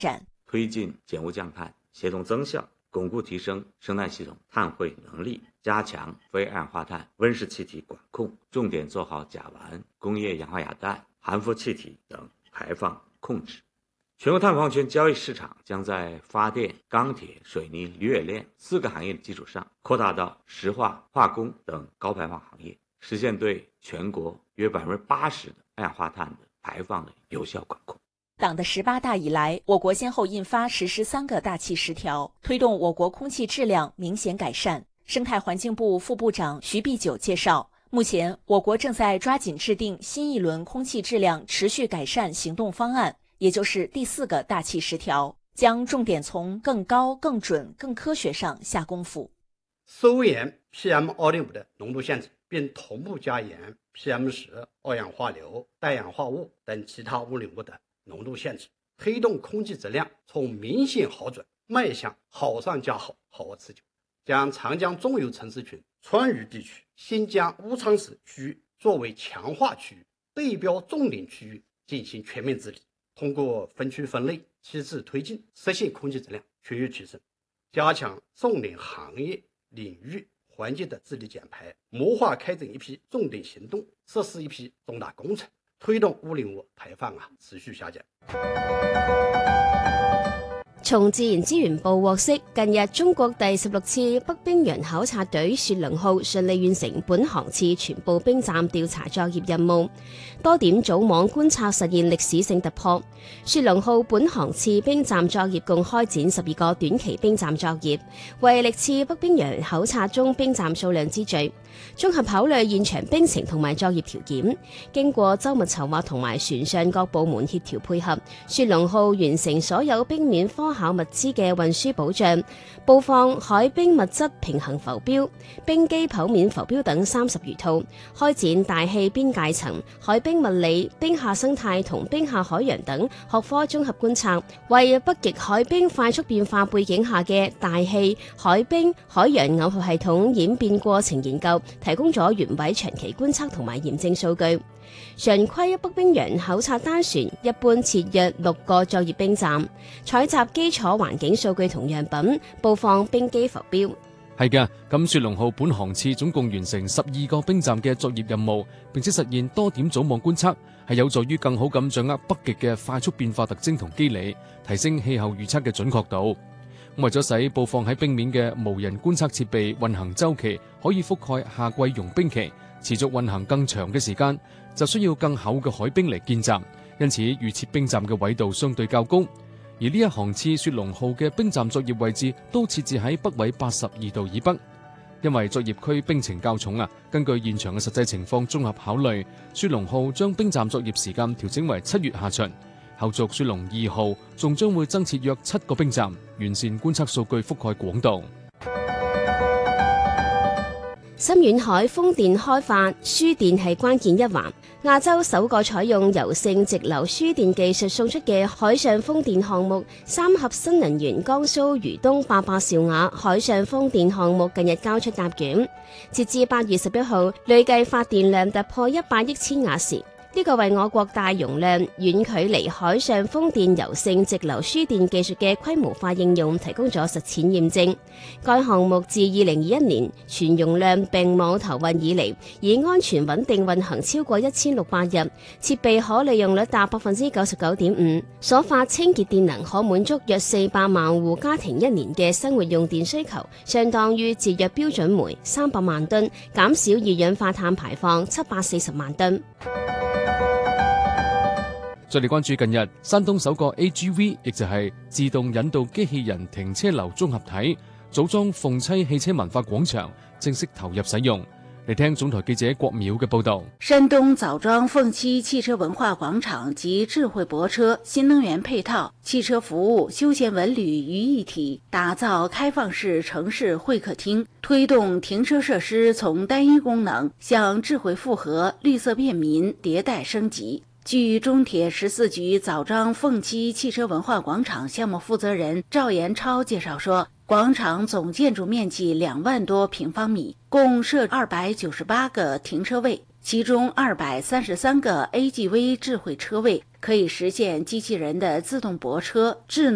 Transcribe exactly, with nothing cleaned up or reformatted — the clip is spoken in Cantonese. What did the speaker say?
展， 推进减污降碳，协同增效，巩固提升生态系统碳汇能力，加强非二氧化碳、温室气体管控，重点做好甲烷、工业氧化亚氮、含氟气体等排放控制。全国碳矿权交易市场将在发电、钢铁、水泥、铝冶炼四个行业的基础上，扩大到石化、化工等高排放行业，实现对全国约百分之八十的二氧化碳的排放的有效管控。 党的十八大以来，我国先后印发实施三个大气十条，推动我国空气质量明显改善。生态环境部副部长徐碧九介绍，目前我国正在抓紧制定新一轮空气质量持续改善行动方案，也就是第四个大气十条，将重点从更高、更准、更科学上下功夫。 收严 P M 二点五 的浓度限制，并同步加严 P M 十、二氧化硫、氮氧化物等其他污染物的浓度限制，推动空气质量从明显好转迈向好上加好、好而持久。将长江中游城市群、川渝地区、新疆乌昌市区域作为强化区域、对标重点区域进行全面治理，通过分区分类、机制推进，实现空气质量全域提升。加强重点行业领域环境的治理减排，谋划开展一批重点行动，实施一批重大工程，推动污染物排放啊持續下降。 從自然資源部獲悉，近日中國第十六次北冰洋考察隊雪龍號順利完成本航次全部冰站調查作業任務，多點組網觀察實現歷史性突破。雪龍號本航次冰站作業共開展十二個短期冰站作業，為歷次北冰洋考察中冰站數量之最。綜合考慮現場冰程同埋作業條件，經過周密籌劃同埋船上各部門協調配合，雪龍號完成所有冰面科考物資嘅運輸保障，布放海冰物質平衡浮標、冰基剖面浮標等三十餘套，開展大氣邊界層、海冰物理、冰下生態同冰下海洋等學科綜合觀察，為北極海冰快速變化背景下嘅大氣、海冰、海洋耦合系統演變過程研究提供咗原位長期觀測同埋驗證數據。常規北冰洋考察單船一般設約六個作業冰站，採集基礎環境數據同樣品，布放冰基浮標。 係嘅，咁雪龍號本航次總共完成十二個冰站嘅作業任務，並且實現多點組網觀測，係有助於更好咁掌握北極嘅快速變化特徵同機理，提升氣候預測嘅準確度。為咗使布放喺冰面嘅無人觀測設備運行週期可以覆蓋夏季融冰期，持續運行更長嘅時間，就需要更厚嘅海冰嚟建站，因此預設冰站嘅緯度相對較高。而呢一航次雪龍號嘅冰站作業位置都設置喺北緯八十二度以北，因為作業區冰程較重啊。根據現場嘅實際情況綜合考慮，雪龍號將冰站作業時間調整為七月下旬。後續雪龍二號仲將會增設約七個冰站，完善觀測數據覆蓋廣度。 深遠海風電開發，輸電係關鍵一環。亞洲首個採用柔性直流輸電技術送出嘅海上風電項目三峽新能源江蘇漁東八百兆瓦海上風電項目近日交出答卷，截至八月十一號，累計發電量突破一百億千瓦時。呢個為我國大容量、遠距離海上風電柔性直流輸電技術嘅規模化應用提供咗實踐驗證。該項目自二零二一年全容量並網投運以嚟，以安全穩定運行超過一千六百日，設備可利用率達百分之九十九點五，所發清潔電能可滿足約四百萬戶家庭一年嘅生活用電需求，相當於節約標準煤三百萬噸，減少二氧化碳排放七百四十萬噸。 再嚟關注近日山東首個 A G V， 亦就係自動引導機器人停車流綜合體組裝鳳棲汽車文化廣場正式投入使用。嚟聽總台記者郭淼嘅報道。 山東棗莊鳳棲汽車文化廣場集智慧泊車、新能源配套、汽車服務、休閒文旅於一體，打造開放式城市會客廳，推動停車設施從單一功能向智慧複合、綠色便民迭代升級。據中鐵十四局棗莊鳳棲汽車文化廣場項目負責人趙延超介紹說，廣場總建築面積兩萬多平方米，共設二百九十八個停車位，其中二百三十三個 A G V 智慧車位可以實現機器人的自動泊車、智能